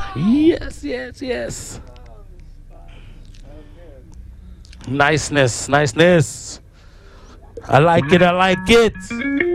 Yes, yes, yes. Niceness, niceness. I like it, I like it.